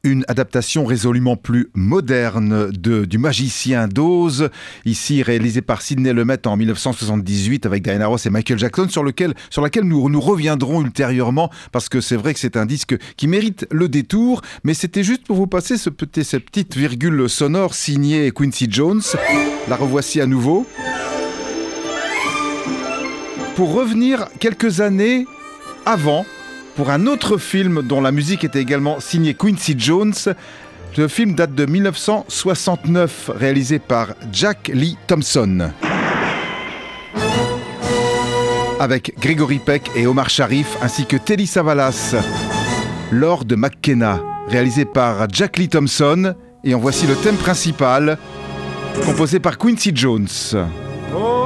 Une adaptation résolument plus moderne du Magicien d'Oz, ici réalisé par Sidney Lumet en 1978 avec Diana Ross et Michael Jackson, sur laquelle nous reviendrons ultérieurement, parce que c'est vrai que c'est un disque qui mérite le détour, mais c'était juste pour vous passer cette petite virgule sonore signée Quincy Jones. La revoici à nouveau. Pour revenir quelques années avant, pour un autre film dont la musique était également signée Quincy Jones. Le film date de 1969, réalisé par Jack Lee Thompson. Avec Gregory Peck et Omar Sharif, ainsi que Telly Savalas. Lord McKenna, réalisé par Jack Lee Thompson. Et en voici le thème principal, composé par Quincy Jones. Oh!